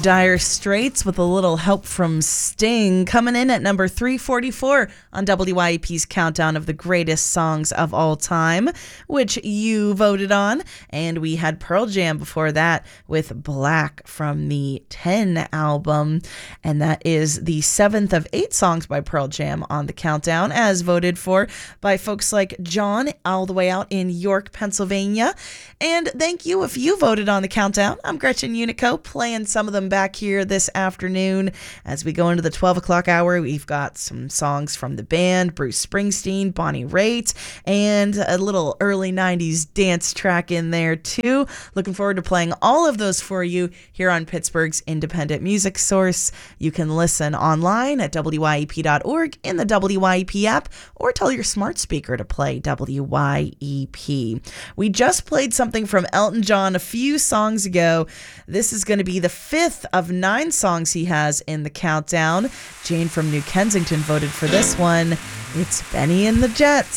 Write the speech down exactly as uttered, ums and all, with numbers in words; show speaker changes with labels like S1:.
S1: Dire Straits with a little help from Sting, coming in at number three forty-four on W Y E P's countdown of the greatest songs of all time, which you voted on. And we had Pearl Jam before that with Black from the ten album. And that is the seventh of eight songs by Pearl Jam on the countdown, as voted for by folks like John, all the way out in York, Pennsylvania. And thank you if you voted on the countdown. I'm Gretchen Unico, playing some of them back here this afternoon. As we go into the twelve o'clock hour, we've got some songs from the band, Bruce Springsteen, Bonnie Raitt, and a little early nineties dance track in there too. Looking forward to playing all of those for you here on Pittsburgh's independent music source. You can listen online at W Y E P dot org, in the W Y E P app, or tell your smart speaker to play W Y E P. We just played something from Elton John a few songs ago. This is going to be the fifth of nine songs he has in the countdown. Jane from New Kensington voted for this one. It's Benny and the Jets.